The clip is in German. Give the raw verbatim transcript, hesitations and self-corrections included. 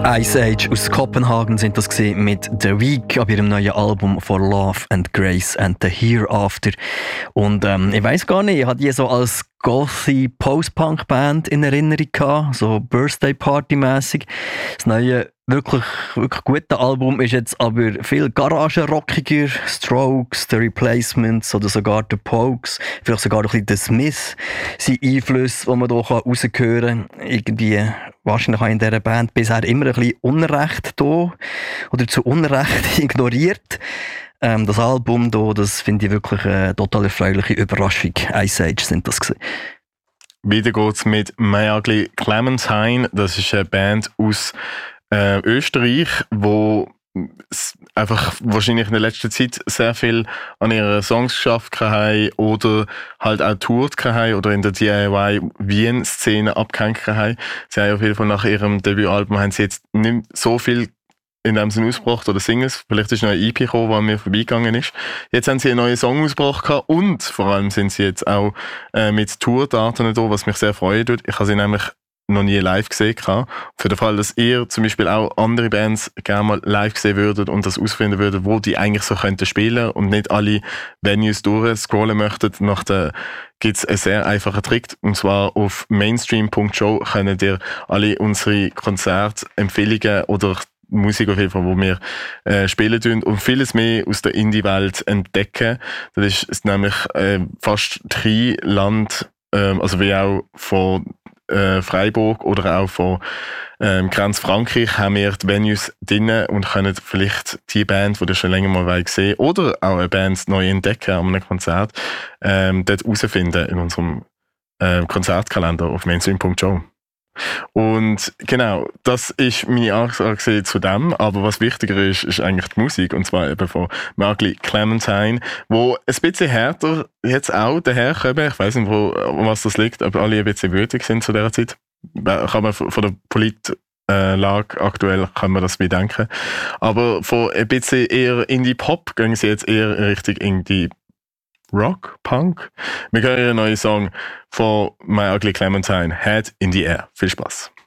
Ice Age aus Kopenhagen sind das gesehen mit The Week ab ihrem neuen Album For Love and Grace and the Hereafter. Und ähm, ich weiss gar nicht, ich hatte die so als gothy Post-Punk-Band in Erinnerung gehabt, so Birthday-Party-mässig. Das neue, wirklich, wirklich gute Album ist jetzt aber viel garagenrockiger. Strokes, The Replacements oder sogar The Pogues, vielleicht sogar ein bisschen The Smiths sind Einflüsse, die man hier raushören kann. Irgendwie, wahrscheinlich habe ich in dieser Band bisher immer ein bisschen Unrecht da oder zu Unrecht ignoriert. Ähm, das Album hier, das finde ich wirklich eine total erfreuliche Überraschung. Ice Age sind das gewesen. Weiter geht's mit My Ugly Clementine. Das ist eine Band aus äh, Österreich, wo einfach wahrscheinlich in der letzten Zeit sehr viel an ihren Songs geschafft haben oder halt auch tourt haben oder in der D I Y-Wien-Szene abgehängt haben. Sie haben auf jeden Fall nach ihrem Debütalbum haben sie jetzt nicht so viel in dem Sinne ausgebracht oder Singles. Vielleicht ist noch ein E P gekommen, was mir vorbeigegangen ist. Jetzt haben sie einen neuen Song ausgebracht und vor allem sind sie jetzt auch äh, mit Tourdaten da, was mich sehr freut. Ich habe sie nämlich noch nie live gesehen. Für den Fall, dass ihr zum Beispiel auch andere Bands gerne mal live sehen würdet und das ausfinden würdet, wo die eigentlich so könnten spielen und nicht alle Venues durchscrollen möchtet, nach der gibt es einen sehr einfachen Trick. Und zwar auf mainstream punkt show könnt ihr alle unsere Konzertempfehlungen oder Musik auf jeden Fall, wo wir äh, spielen tun und vieles mehr aus der Indie-Welt entdecken. Das ist, ist nämlich äh, fast drei Land, äh, also wie auch von äh, Freiburg oder auch von ähm, Grenz Frankreich haben wir die Venues drin und können vielleicht die Band, die ihr schon länger mal gesehen oder auch eine Band neu entdecken an einem Konzert, ähm, dort herausfinden in unserem äh, Konzertkalender auf mainstream punkt show. Und genau, das ist meine Ansage zu dem, aber was wichtiger ist, ist eigentlich die Musik, und zwar eben von My Ugly Clementine, wo ein bisschen härter jetzt auch daherkommen, ich weiss nicht, wo, was das liegt, aber alle ein bisschen wütig sind zu dieser Zeit, kann man von der Politlage aktuell kann man das wie denken, aber von ein bisschen eher Indie-Pop gehen sie jetzt eher Richtung Indie Rock, Punk. Wir hören einen neuen Song von My Ugly Clementine, Head in the Air. Viel Spaß.